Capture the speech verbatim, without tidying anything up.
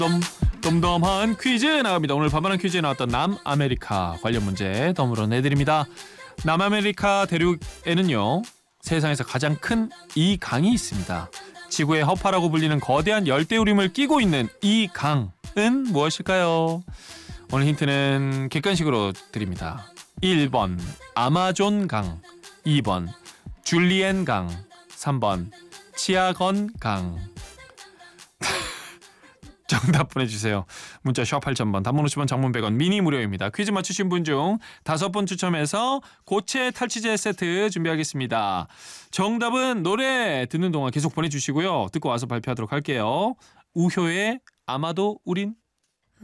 덤 덤덤한 퀴즈 나갑니다. 오늘 밤하는 퀴즈에 나왔던 남아메리카 관련 문제 덤으로 내드립니다. 남아메리카 대륙에는요 세상에서 가장 큰 이 강이 있습니다. 지구의 허파라고 불리는 거대한 열대우림을 끼고 있는 이 강은 무엇일까요? 오늘 힌트는 객관식으로 드립니다. 일 번 아마존강, 이 번 줄리엔강, 삼 번 치아건강. 정답 보내주세요. 문자 샵 팔천 번, 단문 오십 원, 장문 백 원, 미니 무료입니다. 퀴즈 맞추신 분 중 다섯 분 추첨해서 고체 탈취제 세트 준비하겠습니다. 정답은 노래 듣는 동안 계속 보내주시고요. 듣고 와서 발표하도록 할게요. 우효의 아마도 우린.